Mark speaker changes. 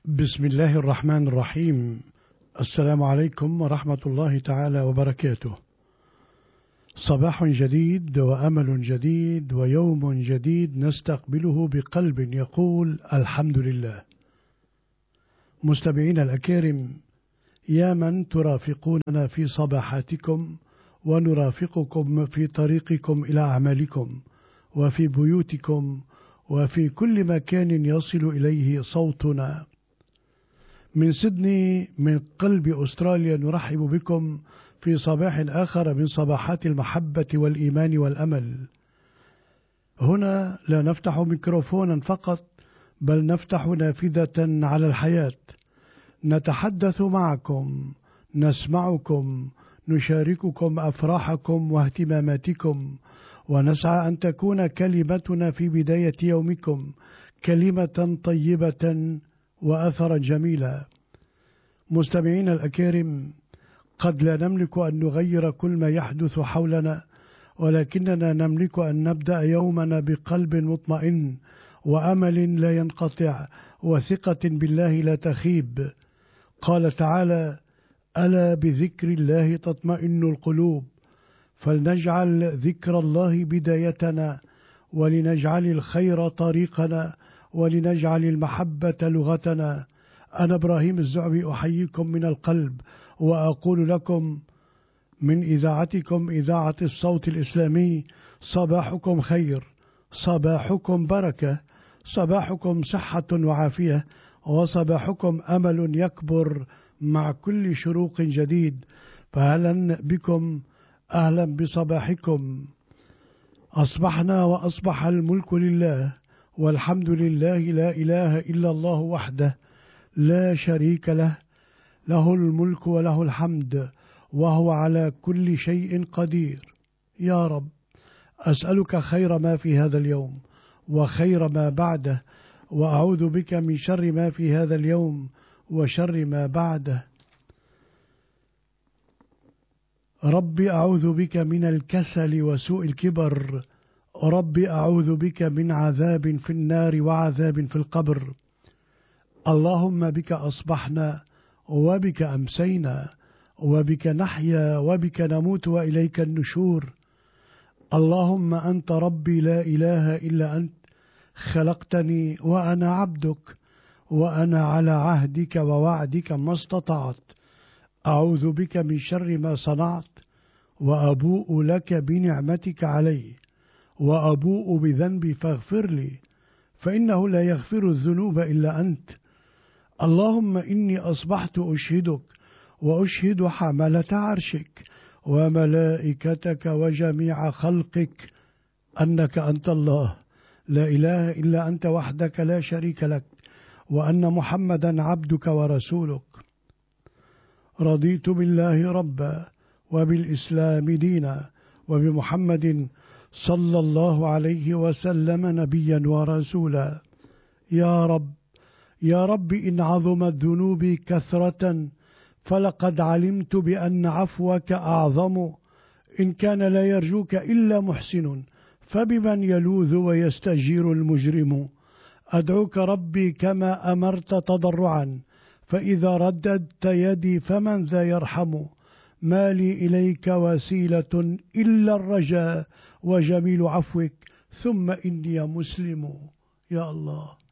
Speaker 1: بسم الله الرحمن الرحيم. السلام عليكم ورحمة الله تعالى وبركاته. صباح جديد وأمل جديد ويوم جديد نستقبله بقلب يقول الحمد لله. مستمعين الأكارم، يا من ترافقوننا في صباحاتكم ونرافقكم في طريقكم إلى أعمالكم وفي بيوتكم وفي كل مكان يصل إليه صوتنا. من سيدني من قلب أستراليا نرحب بكم في صباح آخر من صباحات المحبة والإيمان والأمل. هنا لا نفتح ميكروفونا فقط، بل نفتح نافذة على الحياة. نتحدث معكم، نسمعكم، نشارككم أفراحكم واهتماماتكم، ونسعى أن تكون كلمتنا في بداية يومكم كلمة طيبة وأثرا جميلا. مستمعين الأكارم، قد لا نملك أن نغير كل ما يحدث حولنا، ولكننا نملك أن نبدأ يومنا بقلب مطمئن وأمل لا ينقطع وثقة بالله لا تخيب. قال تعالى: ألا بذكر الله تطمئن القلوب. فلنجعل ذكر الله بدايتنا، ولنجعل الخير طريقنا، ولنجعل المحبة لغتنا. أنا إبراهيم الزعبي أحييكم من القلب، وأقول لكم من إذاعتكم إذاعة الصوت الإسلامي: صباحكم خير، صباحكم بركة، صباحكم صحة وعافية، وصباحكم أمل يكبر مع كل شروق جديد. فأهلا بكم، أهلا بصباحكم. أصبحنا وأصبح الملك لله، والحمد لله، لا إله إلا الله وحده لا شريك له، له الملك وله الحمد، وهو على كل شيء قدير. يا رب، أسألك خير ما في هذا اليوم وخير ما بعده، وأعوذ بك من شر ما في هذا اليوم وشر ما بعده. ربي أعوذ بك من الكسل وسوء الكبر، ربي أعوذ بك من عذاب في النار وعذاب في القبر. اللهم بك أصبحنا وبك أمسينا وبك نحيا وبك نموت وإليك النشور. اللهم أنت ربي لا إله إلا أنت، خلقتني وأنا عبدك، وأنا على عهدك ووعدك ما استطعت. أعوذ بك من شر ما صنعت، وأبوء لك بنعمتك علي، وأبوء بذنبي فاغفر لي، فإنه لا يغفر الذنوب إلا أنت. اللهم إني أصبحت أشهدك وأشهد حملة عرشك وملائكتك وجميع خلقك أنك أنت الله، لا إله إلا أنت وحدك لا شريك لك، وأن محمدا عبدك ورسولك. رضيت بالله ربا، وبالإسلام دينا، وبمحمد صلى الله عليه وسلم نبيا ورسولا. يا رب، يا رب، إن عظمت ذنوبي كثرة فلقد علمت بأن عفوك أعظم. إن كان لا يرجوك إلا محسن، فبمن يلوذ ويستجير المجرم. أدعوك ربي كما أمرت تضرعا، فإذا رددت يدي فمن ذا يرحم. ما لي إليك وسيلة إلا الرجاء وجميل عفوك، ثم إني مسلم. يا الله،